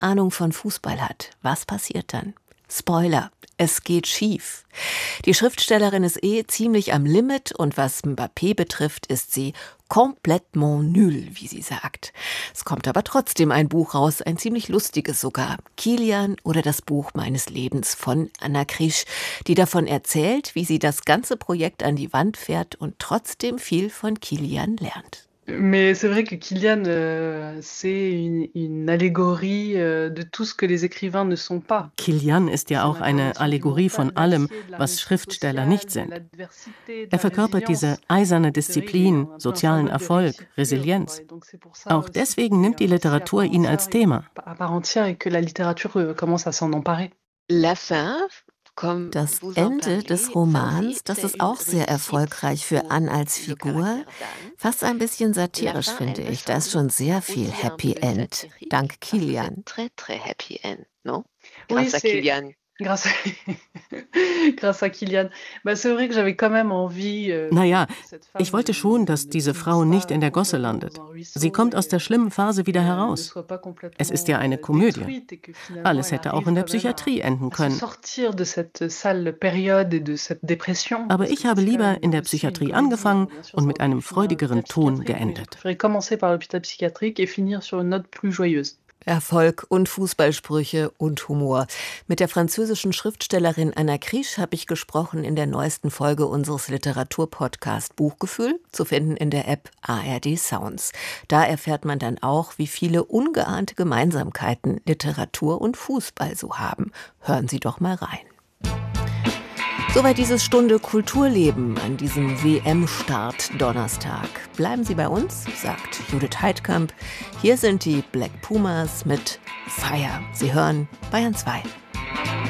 Ahnung von Fußball hat, was passiert dann? Spoiler, es geht schief. Die Schriftstellerin ist ziemlich am Limit und was Mbappé betrifft, ist sie complètement nul, wie sie sagt. Es kommt aber trotzdem ein Buch raus, ein ziemlich lustiges sogar. Kilian oder das Buch meines Lebens von Anna Krisch, die davon erzählt, wie sie das ganze Projekt an die Wand fährt und trotzdem viel von Kilian lernt. Mais c'est vrai que Kilian, c'est une allégorie de tout ce que les écrivains ne sont pas. Kilian ist ja auch eine Allegorie von allem, was Schriftsteller nicht sind. Er verkörpert diese eiserne Disziplin, sozialen Erfolg, Resilienz. Auch deswegen nimmt die Literatur ihn als Thema. Das Ende des Romans, das ist auch sehr erfolgreich für Anne als Figur. Fast ein bisschen satirisch, finde ich. Da ist schon sehr viel Happy End. Dank Kilian. Grâce à Kilian. C'est vrai que j'avais quand même envie. Naja, ich wollte schon, dass diese Frau nicht in der Gosse landet. Sie kommt aus der schlimmen Phase wieder heraus. Es ist ja eine Komödie. Alles hätte auch in der Psychiatrie enden können. Aber ich habe lieber in der Psychiatrie angefangen und mit einem freudigeren Ton geendet. Erfolg und Fußballsprüche und Humor. Mit der französischen Schriftstellerin Anna Krisch habe ich gesprochen in der neuesten Folge unseres Literaturpodcasts Buchgefühl, zu finden in der App ARD Sounds. Da erfährt man dann auch, wie viele ungeahnte Gemeinsamkeiten Literatur und Fußball so haben. Hören Sie doch mal rein. Soweit diese Stunde Kulturleben an diesem WM-Start Donnerstag. Bleiben Sie bei uns, sagt Judith Heidkamp. Hier sind die Black Pumas mit Fire. Sie hören Bayern 2.